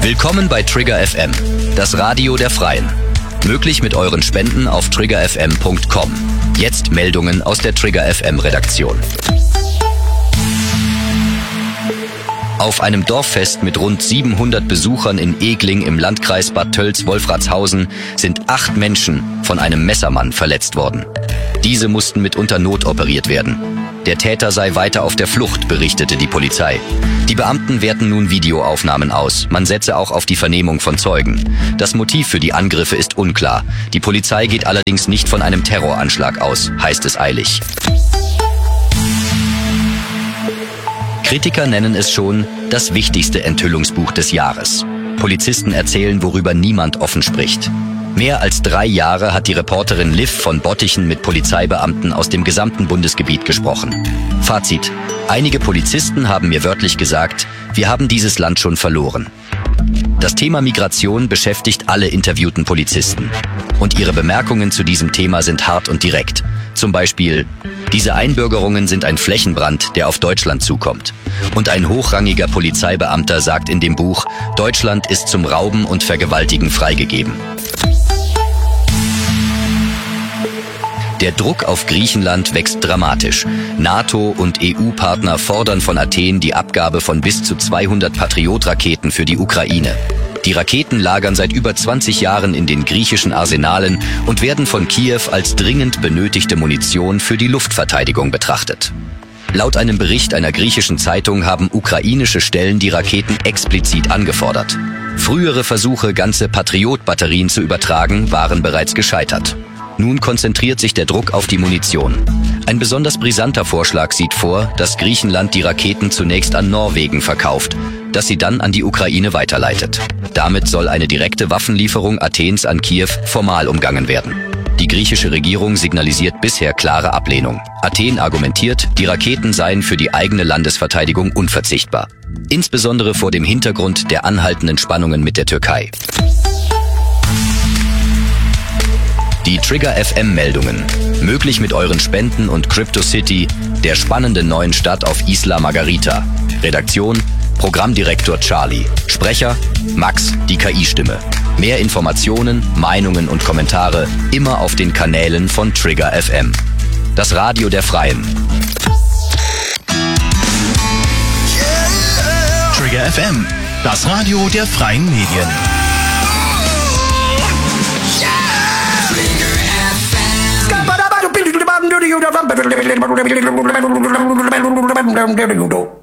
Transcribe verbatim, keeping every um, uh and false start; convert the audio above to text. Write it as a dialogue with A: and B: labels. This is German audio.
A: Willkommen bei Trigger F M, das Radio der Freien. Möglich mit euren Spenden auf trigger f m punkt com. Jetzt Meldungen aus der Trigger F M Redaktion. Auf einem Dorffest mit rund siebenhundert Besuchern in Egling im Landkreis Bad Tölz-Wolfratshausen sind acht Menschen von einem Messermann verletzt worden. Diese mussten mitunter notoperiert werden. Der Täter sei weiter auf der Flucht, berichtete die Polizei. Die Beamten werten nun Videoaufnahmen aus. Man setze auch auf die Vernehmung von Zeugen. Das Motiv für die Angriffe ist unklar. Die Polizei geht allerdings nicht von einem Terroranschlag aus, heißt es eilig. Kritiker nennen es schon das wichtigste Enthüllungsbuch des Jahres. Polizisten erzählen, worüber niemand offen spricht. Mehr als drei Jahre hat die Reporterin Liv von Bottichen mit Polizeibeamten aus dem gesamten Bundesgebiet gesprochen. Fazit: Einige Polizisten haben mir wörtlich gesagt, wir haben dieses Land schon verloren. Das Thema Migration beschäftigt alle interviewten Polizisten. Und ihre Bemerkungen zu diesem Thema sind hart und direkt. Zum Beispiel: Diese Einbürgerungen sind ein Flächenbrand, der auf Deutschland zukommt. Und ein hochrangiger Polizeibeamter sagt in dem Buch, Deutschland ist zum Rauben und Vergewaltigen freigegeben. Der Druck auf Griechenland wächst dramatisch. NATO und E U-Partner fordern von Athen die Abgabe von bis zu zweihundert Patriot-Raketen für die Ukraine. Die Raketen lagern seit über zwanzig Jahren in den griechischen Arsenalen und werden von Kiew als dringend benötigte Munition für die Luftverteidigung betrachtet. Laut einem Bericht einer griechischen Zeitung haben ukrainische Stellen die Raketen explizit angefordert. Frühere Versuche, ganze Patriot-Batterien zu übertragen, waren bereits gescheitert. Nun konzentriert sich der Druck auf die Munition. Ein besonders brisanter Vorschlag sieht vor, dass Griechenland die Raketen zunächst an Norwegen verkauft, das sie dann an die Ukraine weiterleitet. Damit soll eine direkte Waffenlieferung Athens an Kiew formal umgangen werden. Die griechische Regierung signalisiert bisher klare Ablehnung. Athen argumentiert, die Raketen seien für die eigene Landesverteidigung unverzichtbar. Insbesondere vor dem Hintergrund der anhaltenden Spannungen mit der Türkei. Die Trigger F M-Meldungen. Möglich mit euren Spenden und Crypto City, der spannenden neuen Stadt auf Isla Margarita. Redaktion: Programmdirektor Charlie. Sprecher: Max, die K I-Stimme. Mehr Informationen, Meinungen und Kommentare immer auf den Kanälen von Trigger F M. Das Radio der Freien.
B: Trigger F M, das Radio der Freien Medien.
C: Trigger F M.